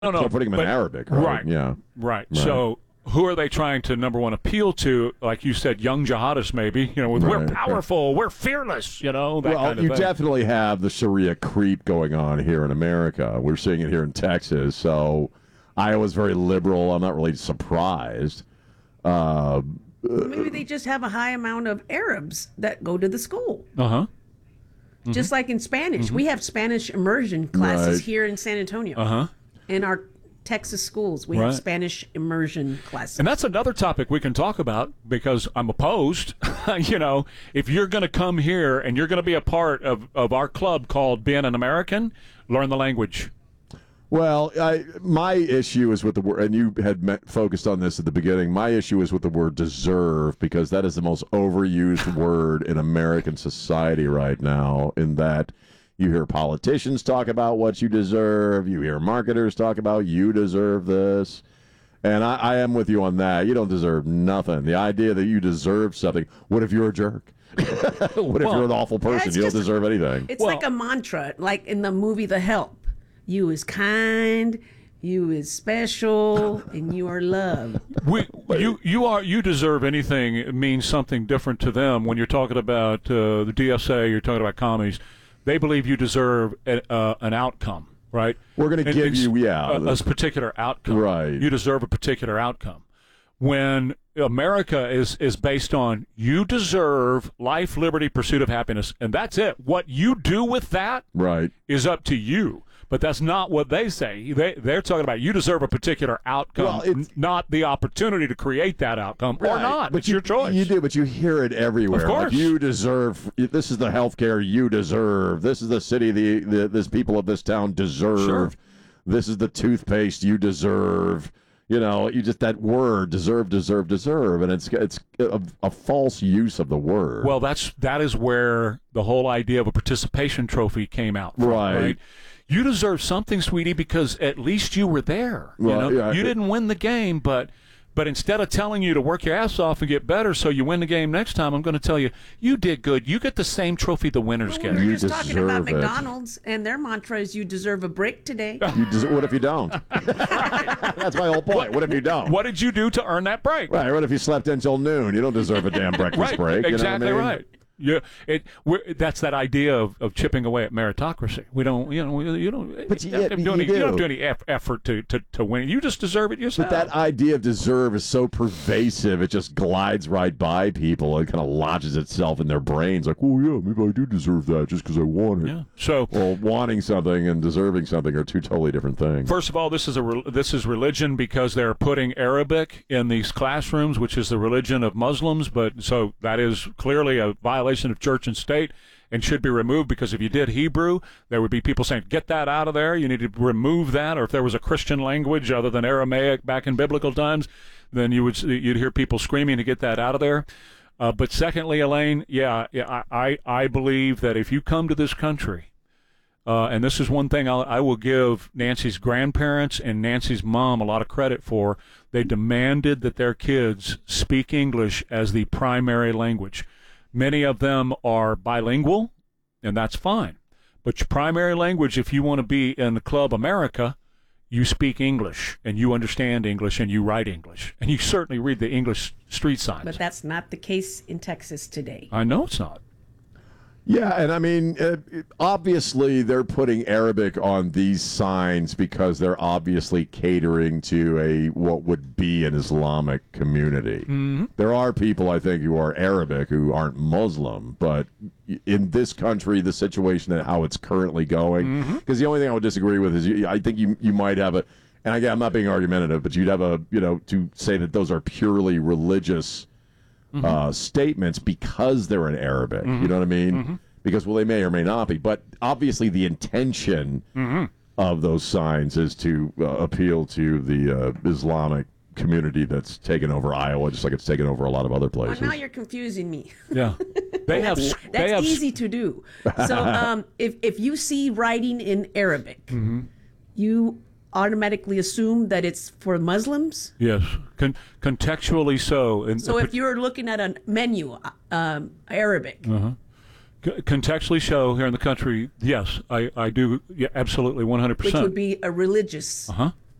No, So no. putting them in But, Arabic, right? right. Yeah. Right. Right. So who are they trying to, number one, appeal to? Like you said, young jihadists, maybe. With we're Right. powerful, we're fearless. That Well, kind of you thing. definitely have the Sharia creep going on here in America. We're seeing it here in Texas. So Iowa's very liberal. I'm not really surprised. Maybe they just have a high amount of Arabs that go to the school. Uh huh. Just like in Spanish. We have Spanish immersion classes Right. here in San Antonio. Uh-huh. In our Texas schools, we Right. have Spanish immersion classes. And that's another topic we can talk about because I'm opposed. If you're going to come here and you're going to be a part of our club called Being an American, learn the language. Well, my issue is with the word, and you had focused on this at the beginning. My issue is with the word deserve because that is the most overused word in American society right now. In that you hear politicians talk about what you deserve, you hear marketers talk about you deserve this. And I am with you on that. You don't deserve nothing. The idea that you deserve something. What if you're a jerk? What if you're an awful person? it's You don't just- deserve anything. It's like a mantra, like in the movie The Help. You is kind, you is special, and you are loved. You deserve anything means something different to them. When you're talking about the DSA, you're talking about commies. They believe you deserve an outcome, right? We're going to give you, a particular outcome. Right. You deserve a particular outcome. When America is based on you deserve life, liberty, pursuit of happiness, and that's it. What you do with that Right. is up to you. But that's not what they say. They're talking about you deserve a particular outcome, Well, not the opportunity to create that outcome or Right. not. But It's your choice. You do, but you hear it everywhere. Of course. Like, you deserve. This is the health care you deserve. This is the city. This people of this town deserve. Sure. This is the toothpaste you deserve. You just that word deserve, and it's a false use of the word. Well, that is where the whole idea of a participation trophy came out from, right? You deserve something, sweetie, because at least you were there. Well, yeah, you didn't win the game, but instead of telling you to work your ass off and get better so you win the game next time, I'm going to tell you, you did good. You get the same trophy the winners We get. were You just talking about deserve it. McDonald's, and their mantra is you deserve a break today. What if you don't? That's my whole point. What if you don't? What did you do to earn that break? Right. What if you slept until noon? You don't deserve a damn breakfast Right, break. exactly You know what I mean? right. That's that idea of chipping away at meritocracy. We don't, you don't. But you don't have to do any, you you don't have to do. do any effort to win. You just deserve it yourself. But that idea of deserve is so pervasive, it just glides right by people and kind of lodges itself in their brains. Like, oh, yeah, maybe I do deserve that just because I want it. Yeah. So, Well, wanting something and deserving something are two totally different things. first of all, this is religion because they're putting Arabic in these classrooms, which is the religion of Muslims. But so that is clearly a violation of church and state and should be removed, because if you did Hebrew, there would be people saying, get that out of there. You need to remove that. Or if there was a Christian language other than Aramaic back in biblical times, then you'd hear people screaming to get that out of there. But secondly, Elaine, I believe that if you come to this country, and this is one thing I will give Nancy's grandparents and Nancy's mom a lot of credit for, they demanded that their kids speak English as the primary language. Many of them are bilingual, and that's fine. But your primary language, if you want to be in the Club America, you speak English, and you understand English, and you write English. And you certainly read the English street signs. But that's not the case in Texas today. I know it's not. Yeah, and I mean, obviously they're putting Arabic on these signs because they're obviously catering to what would be an Islamic community. Mm-hmm. There are people, I think, who are Arabic who aren't Muslim, but in this country, the situation and how it's currently going, because the only thing I would disagree with is I think you might have a, and again, I'm not being argumentative, but you'd have to say that those are purely religious statements because they're in Arabic. You know what I mean? Because, well, they may or may not be. But obviously the intention of those signs is to appeal to the Islamic community that's taken over Iowa, just like it's taken over a lotot of other Well, places. now you're confusing me. Yeah. That's easy to do. So if you see writing in Arabic, you automatically assume that it's for Muslims? Yes. Contextually so. And So if you're looking at a menu, Arabic, contextually so here in the country, yes, I do, absolutely, 100%. which would be a religious